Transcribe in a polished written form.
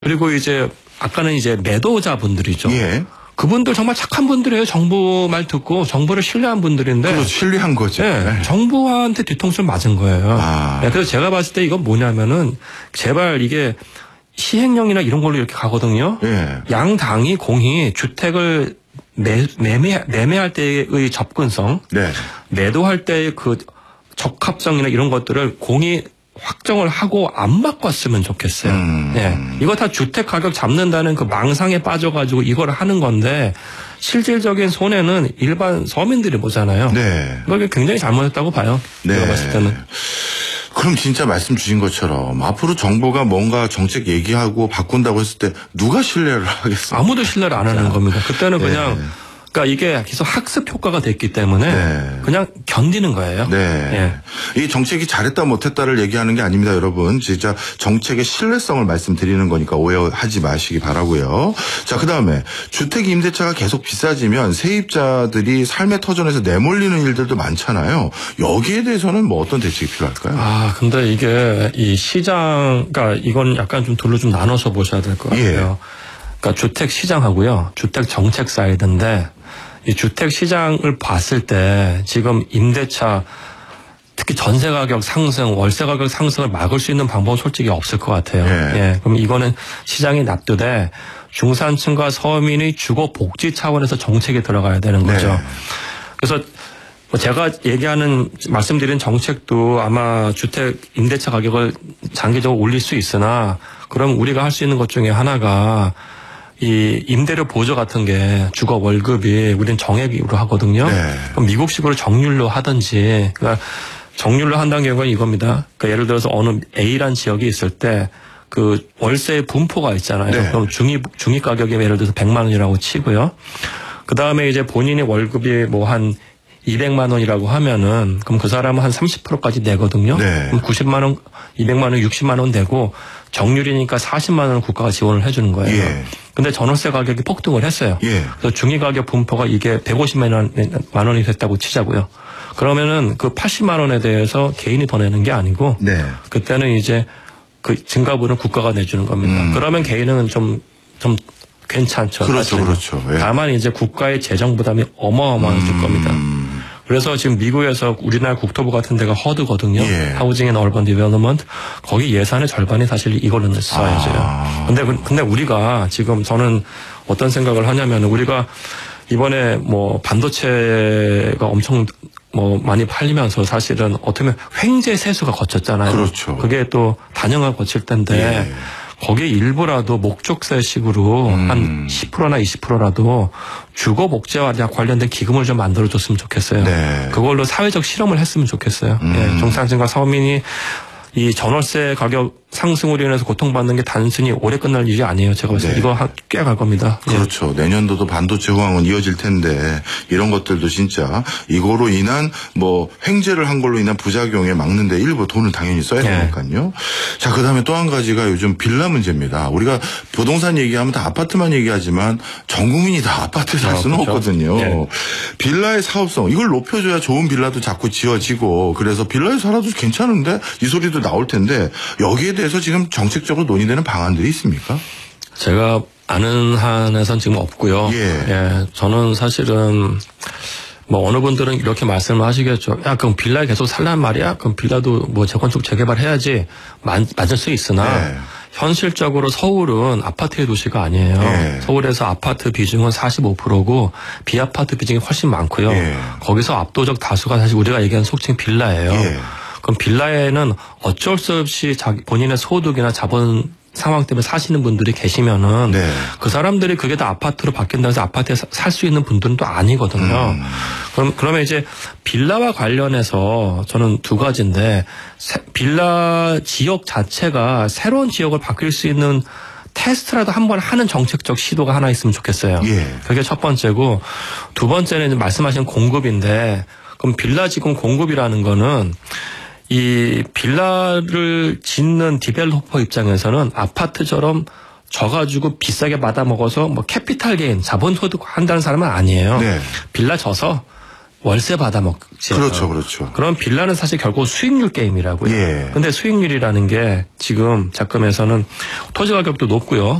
그리고 이제 아까는 이제 매도자분들이죠. 예. 그분들 정말 착한 분들이에요. 정부 말 듣고 정부를 신뢰한 분들인데. 그렇죠. 신뢰한 거죠. 네. 네. 정부한테 뒤통수를 맞은 거예요. 네. 그래서 제가 봤을 때 이건 뭐냐면은 제발 이게 시행령이나 이런 걸로 이렇게 가거든요. 예. 양 당이 공히 주택을 매매할 때의 접근성, 네. 매도할 때의 그 적합성이나 이런 것들을 공히 확정을 하고 안 바꿨으면 좋겠어요. 예. 이거 다 주택 가격 잡는다는 그 망상에 빠져가지고 이걸 하는 건데 실질적인 손해는 일반 서민들이 보잖아요. 네. 이거 굉장히 잘못했다고 봐요. 네. 제가 봤을 때는. 그럼 진짜 말씀 주신 것처럼 앞으로 정부가 뭔가 정책 얘기하고 바꾼다고 했을 때 누가 신뢰를 하겠어요? 아무도 신뢰를 안 하는 겁니다. 그때는 네. 그냥 그러니까 이게 계속 학습 효과가 됐기 때문에 네. 그냥 견디는 거예요. 네. 이 정책이 잘했다 못했다를 얘기하는 게 아닙니다, 여러분. 진짜 정책의 신뢰성을 말씀드리는 거니까 오해하지 마시기 바라고요. 자, 그다음에 주택 임대차가 계속 비싸지면 세입자들이 삶의 터전에서 내몰리는 일들도 많잖아요. 여기에 대해서는 뭐 어떤 대책이 필요할까요? 아, 근데 이게 이 시장, 그러니까 이건 약간 좀 둘로 좀 나눠서 보셔야 될 것 같아요. 예. 그러니까 주택 시장하고요, 주택 정책 사이드인데 이 주택 시장을 봤을 때 지금 임대차 특히 전세 가격 상승, 월세 가격 상승을 막을 수 있는 방법은 솔직히 없을 것 같아요. 예. 예. 그럼 이거는 시장이 납두되 중산층과 서민의 주거 복지 차원에서 정책이 들어가야 되는 거죠. 네. 그래서 제가 말씀드린 정책도 아마 주택 임대차 가격을 장기적으로 올릴 수 있으나 그럼 우리가 할 수 있는 것 중에 하나가 이 임대료 보조 같은 게 주거 월급이 우리는 정액으로 하거든요. 네. 그럼 미국식으로 정률로 하든지, 그러니까 정률로 한다는 경우는 이겁니다. 그러니까 예를 들어서 어느 A란 지역이 있을 때 그 월세의 분포가 있잖아요. 네. 그럼 중위 가격이 예를 들어서 100만 원이라고 치고요. 그 다음에 이제 본인의 월급이 뭐 한 200만 원이라고 하면은 그럼 그 사람은 한 30%까지 내거든요. 네. 그럼 90만 원, 200만 원, 60만 원 내고 정률이니까 40만 원을 국가가 지원을 해주는 거예요. 예. 근데 전월세 가격이 폭등을 했어요. 예. 그래서 중위 가격 분포가 이게 150만 원이 됐다고 치자고요. 그러면은 그 80만 원에 대해서 개인이 더 내는 게 아니고 네. 그때는 이제 그 증가분을 국가가 내주는 겁니다. 그러면 개인은 좀 괜찮죠. 그렇죠, 사실은. 그렇죠. 예. 다만 이제 국가의 재정 부담이 어마어마해질 겁니다. 그래서 지금 미국에서 우리나라 국토부 같은 데가 허드거든요. 예. 하우징 앤 얼번 디벨롭먼트. 거기 예산의 절반이 사실 이걸로 써야죠. 근데 우리가 지금 저는 어떤 생각을 하냐면 우리가 이번에 뭐 반도체가 엄청 뭐 많이 팔리면서 사실은 어떻게 보면 횡재 세수가 거쳤잖아요. 그렇죠. 그게 또 단연간 거칠 텐데 예. 거기에 일부라도 목적세식으로 한 10%나 20%라도 주거 복지와 관련된 기금을 좀 만들어줬으면 좋겠어요. 네. 그걸로 사회적 실험을 했으면 좋겠어요. 예, 중산층과 서민이 이 전월세 가격 상승으로 인해서 고통받는 게 단순히 올해 끝날 일이 아니에요. 제가 봤을 때 네. 이거 꽤 갈 겁니다. 그렇죠. 내년도도 반도체 호황은 이어질 텐데 이런 것들도 진짜 이거로 인한 뭐 횡재를 한 걸로 인한 부작용에 막는데 일부 돈을 당연히 써야 되니까요. 자, 그다음에 또 한 가지가 요즘 빌라 문제입니다. 우리가 부동산 얘기하면 다 아파트만 얘기하지만 전 국민이 다 아파트에 살 수는 그렇죠. 없거든요. 네. 빌라의 사업성 이걸 높여줘야 좋은 빌라도 자꾸 지어지고 그래서 빌라에 살아도 괜찮은데 이 소리도 나올 텐데 여기에 대해서 지금 정책적으로 논의되는 방안들이 있습니까? 제가 아는 한에선 지금 없고요. 예. 저는 사실은 뭐 어느 분들은 이렇게 말씀을 하시겠죠. 야, 그럼 빌라에 계속 살란 말이야? 그럼 빌라도 뭐 재건축 재개발해야지 맞을 수 있으나 네. 현실적으로 서울은 아파트의 도시가 아니에요. 예. 서울에서 아파트 비중은 45%고 비아파트 비중이 훨씬 많고요. 예. 거기서 압도적 다수가 사실 우리가 얘기하는 속칭 빌라예요. 예. 그럼 빌라에는 어쩔 수 없이 본인의 소득이나 자본 상황 때문에 사시는 분들이 계시면은 네. 그 사람들이 그게 다 아파트로 바뀐다고 해서 아파트에 살 수 있는 분들은 또 아니거든요. 그러면 이제 빌라와 관련해서 저는 두 가지인데 빌라 지역 자체가 새로운 지역을 바뀔 수 있는 테스트라도 한번 하는 정책적 시도가 하나 있으면 좋겠어요. 예. 그게 첫 번째고 두 번째는 말씀하신 공급인데 그럼 빌라 지금 공급이라는 거는 이 빌라를 짓는 디벨로퍼 입장에서는 아파트처럼 져가지고 비싸게 받아먹어서 뭐 캐피탈 게인, 자본소득 한다는 사람은 아니에요. 네. 빌라 져서 월세 받아먹지. 그렇죠, 그렇죠. 그럼 빌라는 사실 결국 수익률 게임이라고요. 예. 근데 수익률이라는 게 지금 작금에서는 토지 가격도 높고요.